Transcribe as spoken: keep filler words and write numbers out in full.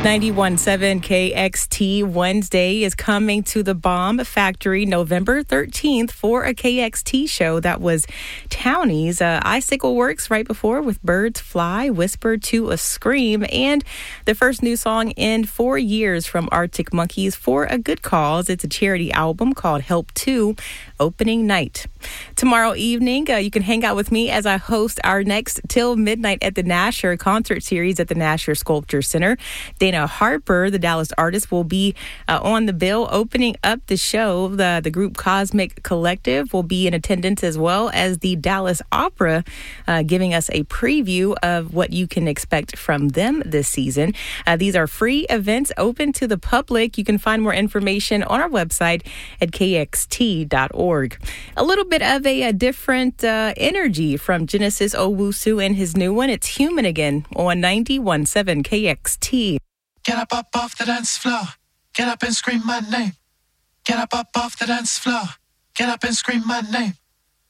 ninety-one point seven K X T Wednesday is coming to the Bomb Factory November thirteenth for a K X T show that was Townie's uh, Icicle Works right before with Birds Fly, Whisper to a Scream, and the first new song in four years from Arctic Monkeys for a good cause. It's a charity album called Help two, opening night. Tomorrow evening, uh, you can hang out with me as I host our next Till Midnight at the Nasher concert series at the Nasher Sculpture Center. Dana Harper, the Dallas artist, will be uh, on the bill opening up the show. The, the group Cosmic Collective will be in attendance, as well as the Dallas Opera, uh, giving us a preview of what you can expect from them this season. Uh, these are free events open to the public. You can find more information on our website at K X T dot org. A little bit of a, a different uh, energy from Genesis Owusu and his new one. It's Human Again on ninety-one point seven K X T. Get up, up off the dance floor. Get up and scream my name. Get up, up off the dance floor. Get up and scream my name.